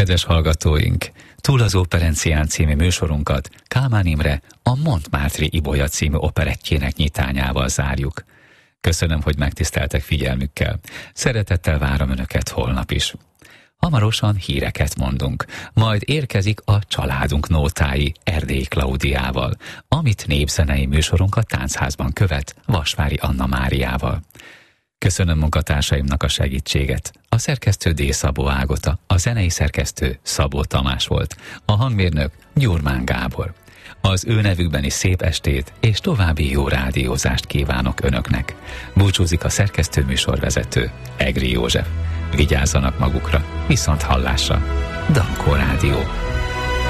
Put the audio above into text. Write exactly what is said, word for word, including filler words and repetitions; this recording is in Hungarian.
Kedves hallgatóink, Túl az Operencián című műsorunkat Kálmán Imre a Montmartre-i Ibolya című operettjének nyitányával zárjuk. Köszönöm, hogy megtiszteltek figyelmükkel. Szeretettel várom Önöket holnap is. Hamarosan híreket mondunk, majd érkezik a Családunk nótái Erdélyi Klaudiával, amit népzenei műsorunk a Táncházban követ Vasvári Anna Máriával. Köszönöm munkatársaimnak a segítséget. A szerkesztő D. Szabó Ágota, a zenei szerkesztő Szabó Tamás volt, a hangmérnök Gyurmán Gábor. Az ő nevükben is szép estét és további jó rádiózást kívánok Önöknek. Búcsúzik a szerkesztő műsorvezető, Egri József. Vigyázzanak magukra, viszont hallásra. Dankó Rádió.